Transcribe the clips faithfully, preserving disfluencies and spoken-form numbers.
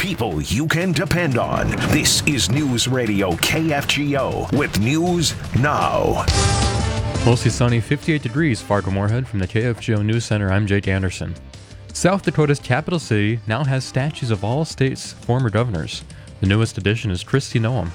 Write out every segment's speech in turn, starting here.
people you can depend on. This is News Radio K F G O with News Now. Mostly sunny, fifty-eight degrees, Fargo-Moorhead. From the K F G O News Center, I'm Jake Anderson. South Dakota's capital city now has statues of all states' former governors. The newest addition is Kristi Noem.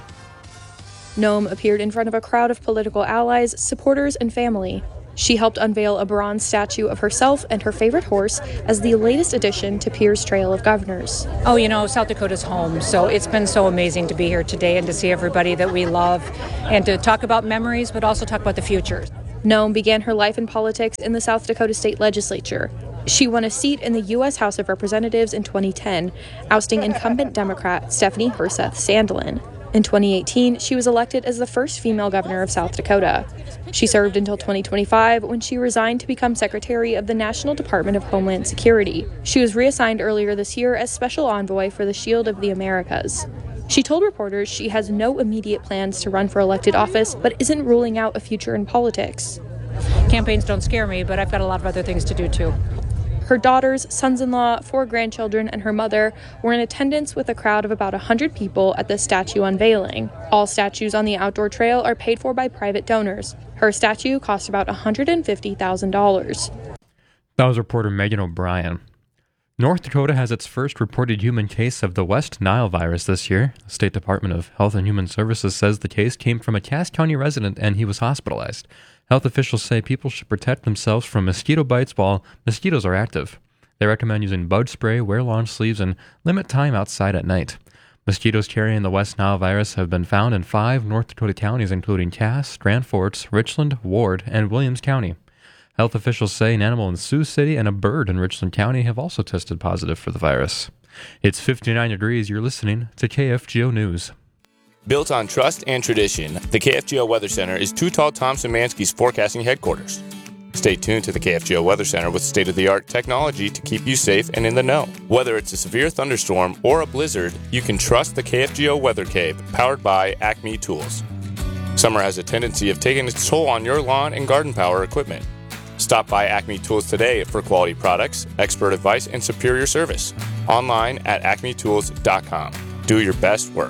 Noem appeared in front of a crowd of political allies, supporters, and family. She helped unveil a bronze statue of herself and her favorite horse as the latest addition to Pierre's Trail of Governors. Oh, you know, South Dakota's home, so it's been so amazing to be here today and to see everybody that we love and to talk about memories, but also talk about the future. Noem began her life in politics in the South Dakota State Legislature. She won a seat in the U S House of Representatives in twenty ten, ousting incumbent Democrat Stephanie Herseth Sandlin. In twenty eighteen, she was elected as the first female governor of South Dakota. She served until twenty twenty-five, when she resigned to become Secretary of the National Department of Homeland Security. She was reassigned earlier this year as Special Envoy for the Shield of the Americas. She told reporters she has no immediate plans to run for elected office, but isn't ruling out a future in politics. Campaigns don't scare me, but I've got a lot of other things to do, too. Her daughters, sons-in-law, four grandchildren, and her mother were in attendance with a crowd of about one hundred people at the statue unveiling. All statues on the outdoor trail are paid for by private donors. Her statue cost about one hundred fifty thousand dollars. That was reporter Megan O'Brien. North Dakota has its first reported human case of the West Nile virus this year. The State Department of Health and Human Services says the case came from a Cass County resident and he was hospitalized. Health officials say people should protect themselves from mosquito bites while mosquitoes are active. They recommend using bug spray, wear long sleeves, and limit time outside at night. Mosquitoes carrying the West Nile virus have been found in five North Dakota counties, including Cass, Grand Forks, Richland, Ward, and Williams County. Health officials say an animal in Sioux City and a bird in Richland County have also tested positive for the virus. It's fifty-nine degrees. You're listening to K F G O News. Built on trust and tradition, the K F G O Weather Center is Too Tall Tom Szymanski's forecasting headquarters. Stay tuned to the K F G O Weather Center with state-of-the-art technology to keep you safe and in the know. Whether it's a severe thunderstorm or a blizzard, you can trust the K F G O Weather Cave, powered by Acme Tools. Summer has a tendency of taking its toll on your lawn and garden power equipment. Stop by Acme Tools today for quality products, expert advice, and superior service. Online at acme tools dot com. Do your best work.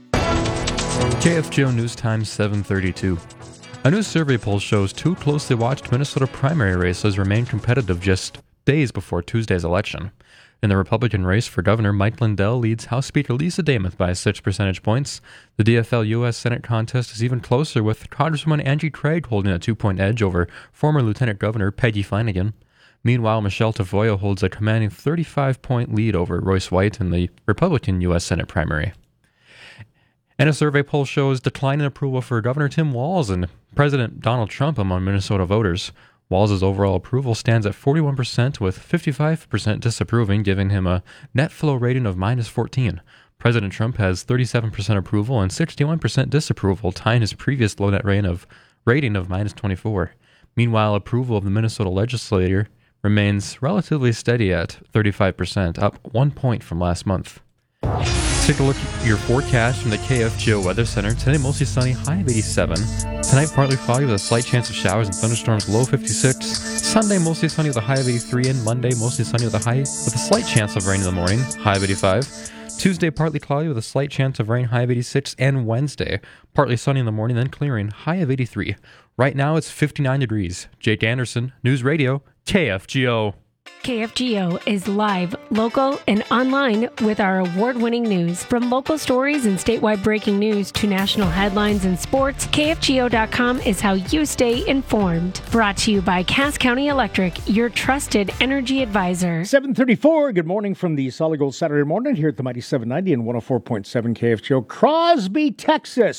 K F G O News Time, seven thirty-two. A new survey poll shows two closely watched Minnesota primary races remain competitive just days before Tuesday's election. In the Republican race for governor, Mike Lindell leads House Speaker Lisa Demuth by six percentage points. The D F L U S Senate contest is even closer, with Congresswoman Angie Craig holding a two-point edge over former Lieutenant Governor Peggy Flanagan. Meanwhile, Michelle Tafoya holds a commanding thirty-five point lead over Royce White in the Republican U S Senate primary. And a survey poll shows declining approval for Governor Tim Walz and President Donald Trump among Minnesota voters. Walz's overall approval stands at forty-one percent, with fifty-five percent disapproving, giving him a net flow rating of minus fourteen. President Trump has thirty-seven percent approval and sixty-one percent disapproval, tying his previous low net rating of, rating of minus twenty-four. Meanwhile, approval of the Minnesota legislature remains relatively steady at thirty-five percent, up one point from last month. Take a look at your forecast from the K F G O Weather Center. Today, mostly sunny, high of eighty-seven. Tonight, partly foggy with a slight chance of showers and thunderstorms, low fifty-six. Sunday, mostly sunny with a high of eighty-three. And Monday, mostly sunny with a high with a slight chance of rain in the morning, high of eighty-five. Tuesday, partly cloudy with a slight chance of rain, high of eighty-six. And Wednesday, partly sunny in the morning, then clearing, high of eighty-three. Right now, it's fifty-nine degrees. Jake Anderson, News Radio, K F G O. K F G O is live, local, and online with our award-winning news. From local stories and statewide breaking news to national headlines and sports, K F G O dot com is how you stay informed. Brought to you by Cass County Electric, your trusted energy advisor. seven thirty-four, good morning from the Solid Gold Saturday morning here at the Mighty seven ninety and one oh four point seven K F G O, Crosby, Texas.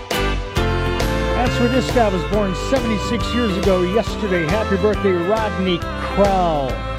That's where this guy was born seventy-six years ago yesterday. Happy birthday, Rodney Crowell.